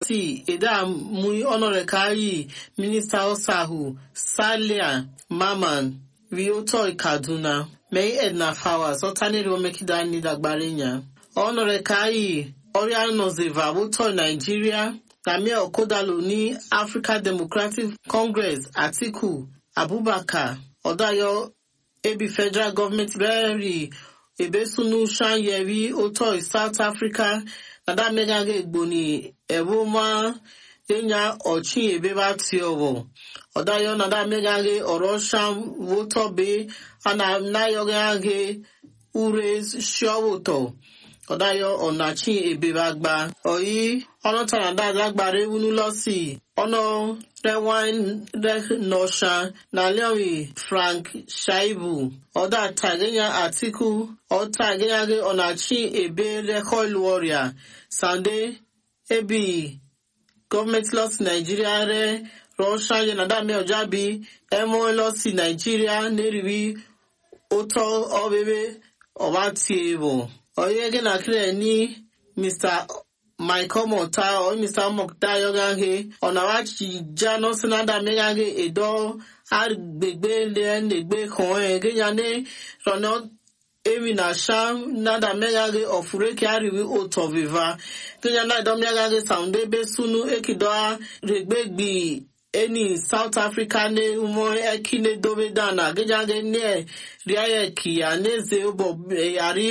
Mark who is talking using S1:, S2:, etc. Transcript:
S1: University eda mui honore kai Minister Osahu Salia Maman Rioto Kaduna May Edna Flowers Otani Romekida Nidagbarenya honore kai Oriano Zeva Wuto Nigeria Namia Okodalu ni Africa Democratic Congress Atiku Abubakar Odayo Ebi Federal Government Very Ebesunu Shanyeri Oto South Africa Nada Megage Boni Ewoma Enya Ochi Ebeba Tiovo Odayo Nada Megage Orosham Wotobe Ana Nayogage Ures Showoto Odayo Onachi Ebebagba Oyi Onotana Dagbare Unulosi Ono Rewan Nosha Nalewi Frank Shaibu Oda Tagenya Atiku Otagenya Onachi Ebe Rekoil Warrior Sunday Ebi Government Loss Nigeria Re Russia Yanadame Ojabi Emo Loss Nigeria Neriwi Oto Obebe Obatiebo Oyege Nakre ni Mr. Michael Mota or Mr. Mokta Yogange on a watch Jano Senada Megage Edo Agbegbe Len Egbe Koen Genyane Ronald Emina Sham Nada Megage of Rekiari Oto Viva Genyana Domyagage Soundebe Sunu Ekidoa Regbegbi any South Africa ne umo ekine dobe dana Genyage ne Riaye Kia Neze Obo Yari